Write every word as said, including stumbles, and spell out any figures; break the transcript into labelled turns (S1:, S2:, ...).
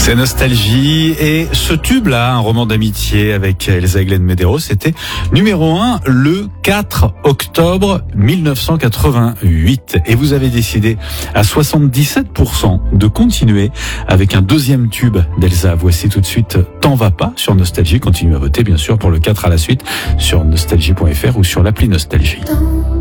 S1: C'est Nostalgie, et ce tube-là, un roman d'amitié avec Elsa Glenn Medeiros, c'était numéro un le quatre octobre mille neuf cent quatre-vingt-huit. Et vous avez décidé à soixante-dix-sept pour cent de continuer avec un deuxième tube d'Elsa. Voici tout de suite T'en vas pas sur Nostalgie. Continuez à voter bien sûr pour le quatre à la suite sur nostalgie point f r ou sur l'appli Nostalgie.